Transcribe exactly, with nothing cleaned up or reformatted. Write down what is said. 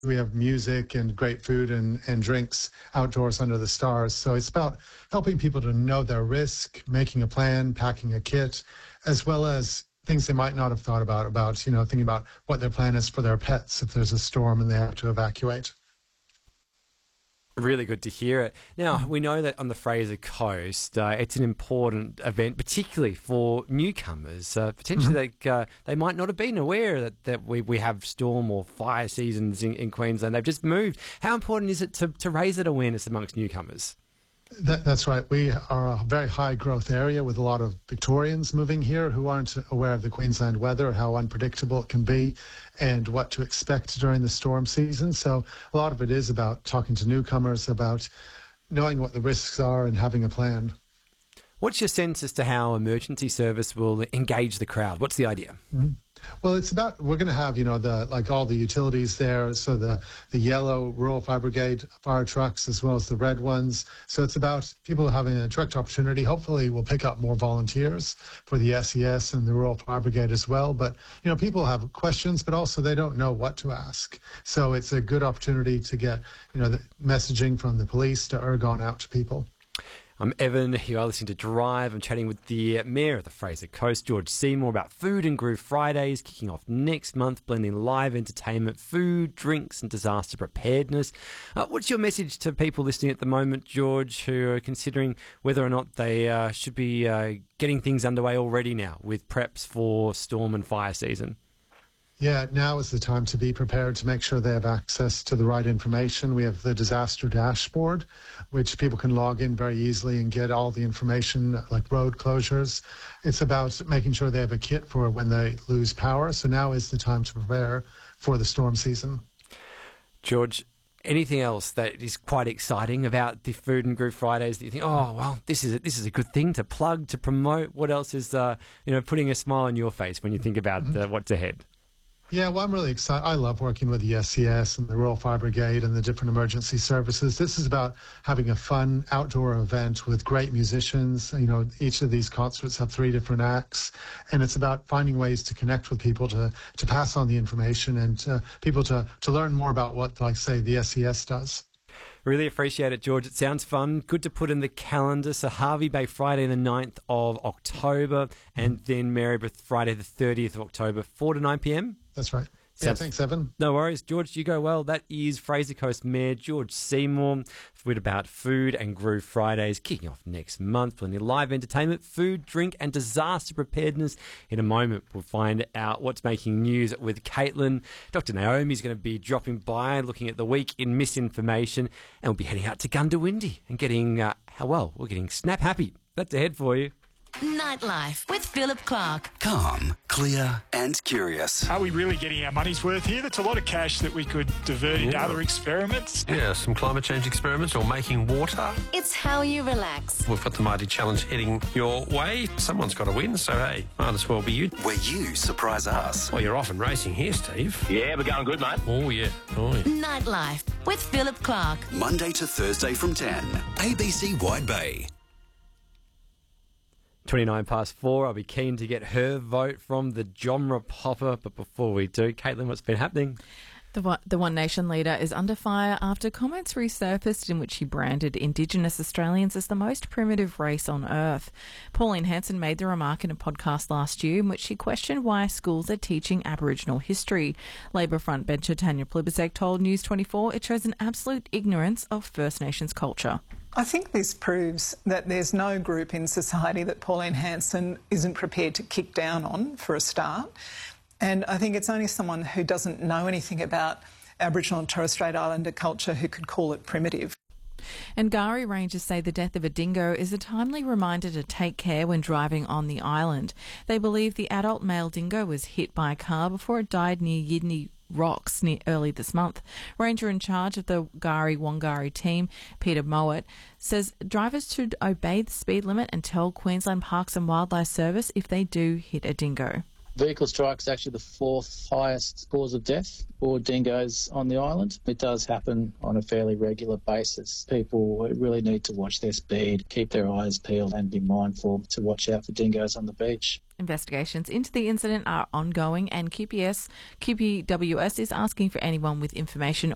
We have music and great food and, and drinks outdoors under the stars. So it's about helping people to know their risk, making a plan, packing a kit, as well as things they might not have thought about, about, you know, thinking about what their plan is for their pets if there's a storm and they have to evacuate. Really good to hear it. Now, we know that on the Fraser Coast, uh, it's an important event, particularly for newcomers. Uh, potentially, mm-hmm. they, uh, they might not have been aware that, that we, we have storm or fire seasons in, in Queensland. They've just moved. How important is it to, to raise that awareness amongst newcomers? That, that's right. We are a very high growth area with a lot of Victorians moving here who aren't aware of the Queensland weather, how unpredictable it can be, and what to expect during the storm season. So a lot of it is about talking to newcomers, about knowing what the risks are and having a plan. What's your sense as to how emergency service will engage the crowd? What's the idea? Mm-hmm. Well, it's about, we're going to have, you know, the like all the utilities there. So the, the yellow Rural Fire Brigade fire trucks, as well as the red ones. So it's about people having a direct opportunity. Hopefully we'll pick up more volunteers for the S E S and the Rural Fire Brigade as well. But, you know, people have questions, but also they don't know what to ask. So it's a good opportunity to get, you know, the messaging from the police to Ergon out to people. I'm Evan. You are listening to Drive. I'm chatting with the Mayor of the Fraser Coast, George Seymour, about Food and Groove Fridays, kicking off next month, blending live entertainment, food, drinks and disaster preparedness. Uh, what's your message to people listening at the moment, George, who are considering whether or not they uh, should be uh, getting things underway already now with preps for storm and fire season? Yeah, now is the time to be prepared, to make sure they have access to the right information. We have the disaster dashboard, which people can log in very easily and get all the information, like road closures. It's about making sure they have a kit for when they lose power. So now is the time to prepare for the storm season. George, anything else that is quite exciting about the Food and Groove Fridays that you think, oh, well, this is a, this is a good thing to plug, to promote? What else is, uh, you know, putting a smile on your face when you think about mm-hmm. uh, what's ahead? Yeah, well, I'm really excited. I love working with the S E S and the Rural Fire Brigade and the different emergency services. This is about having a fun outdoor event with great musicians. You know, each of these concerts have three different acts, and it's about finding ways to connect with people, to, to pass on the information, and uh, people to, to learn more about what, like, say, the S E S does. Really appreciate it, George. It sounds fun. Good to put in the calendar. So Hervey Bay Friday the ninth of October, and then Maryborough Friday the thirtieth of October, four to nine p.m. That's right. Sounds, yeah, thanks, Evan. No worries. George, you go well. That is Fraser Coast Mayor George Seymour with about Food and Groove Fridays kicking off next month. Plenty of live entertainment, food, drink and disaster preparedness. In a moment, we'll find out what's making news with Caitlin. Doctor Naomi's going to be dropping by, looking at the week in misinformation, and we'll be heading out to Goondiwindi and getting, uh, well, we're getting snap happy. That's ahead for you. Nightlife with Philip Clark. Calm, clear and curious. Are we really getting our money's worth here? That's a lot of cash that we could divert into Yeah. other experiments. Yeah, some climate change experiments or making water. It's how you relax. We've got the Mighty Challenge heading your way. Someone's got to win, so hey, might as well be you. Where you surprise us. Well, you're off and racing here, Steve. Yeah, we're going good, mate. Oh, yeah. Oh, yeah. Nightlife with Philip Clark. Monday to Thursday from ten. A B C Wide Bay. twenty-nine past four. I'll be keen to get her vote from the genre popper. But before we do, Caitlin, what's been happening? The One, the One Nation leader is under fire after comments resurfaced in which he branded Indigenous Australians as the most primitive race on earth. Pauline Hanson made the remark in a podcast last year in which she questioned why schools are teaching Aboriginal history. Labor frontbencher Tanya Plibersek told News twenty-four it shows an absolute ignorance of First Nations culture. I think this proves that there's no group in society that Pauline Hanson isn't prepared to kick down on, for a start. And I think it's only someone who doesn't know anything about Aboriginal and Torres Strait Islander culture who could call it primitive. And Ngari rangers say the death of a dingo is a timely reminder to take care when driving on the island. They believe the adult male dingo was hit by a car before it died near Yidney Rocks near early this month. Ranger in charge of the Ngari Wangari team, Peter Mowat, says drivers should obey the speed limit and tell Queensland Parks and Wildlife Service if they do hit a dingo. Vehicle strike is actually the fourth highest cause of death for dingoes on the island. It does happen on a fairly regular basis. People really need to watch their speed, keep their eyes peeled and be mindful to watch out for dingoes on the beach. Investigations into the incident are ongoing and Q P S, Q P W S is asking for anyone with information